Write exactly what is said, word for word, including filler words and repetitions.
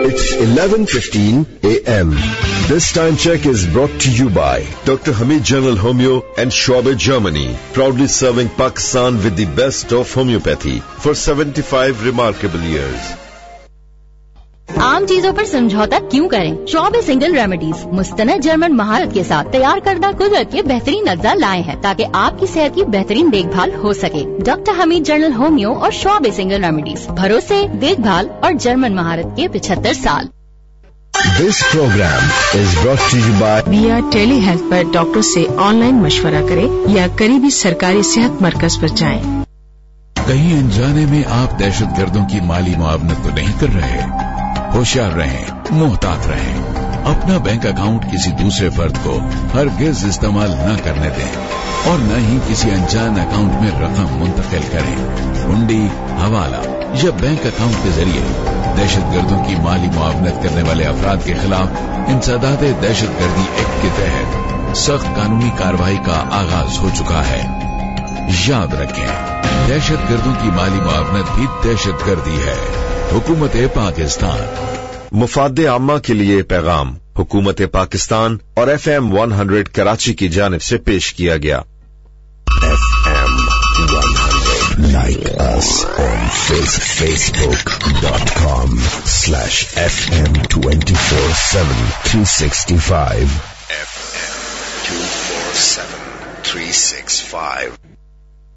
It's eleven fifteen a m. This time check is brought to you by Doctor Hamid General Homeo and Schwabe, Germany, proudly serving Pakistan with the best of homeopathy for seventy-five remarkable years. عام چیزوں پر سمجھوتا کیوں کریں؟ شعبے single remedies مستند German مہارت کے ساتھ تیار کردہ قدرت کے بہترین اجزاء لائے ہیں تاکہ آپ کی صحت کی بہترین دیکھ بھال ہو سکے. ڈاکٹر حمید جنرل ہومیو اور شعبے سنگل ریمیڈیز، بھروسے، دیکھ بھال اور جرمن مہارت کے پچہتر سال. This program is brought to you by via tele health per doctor سے آن لائن مشورہ کریں یا قریبی سرکاری صحت مرکز پر جائیں. کہیں انجانے میں آپ دہشت گردوں کی مالی معاونت تو نہیں کر رہے؟ ہوشیار رہیں، محتاط رہیں. اپنا بینک اکاؤنٹ کسی دوسرے فرد کو ہرگز استعمال نہ کرنے دیں اور نہ ہی کسی انجان اکاؤنٹ میں رقم منتقل کریں. ہنڈی، حوالہ یا بینک اکاؤنٹ کے ذریعے دہشت گردوں کی مالی معاونت کرنے والے افراد کے خلاف انسداد دہشت گردی ایکٹ کے تحت سخت قانونی کارروائی کا آغاز ہو چکا ہے. یاد رکھیں، دہشت گردوں کی مالی معاونت بھی دہشت گردی ہے. حکومت پاکستان. مفاد عامہ کے لیے پیغام حکومت پاکستان اور F M one hundred Karachi کی جانب سے پیش کیا گیا. F M one hundred. Like us on face book dot com slash F M twenty four seven three sixty five. F M to four seven three six five.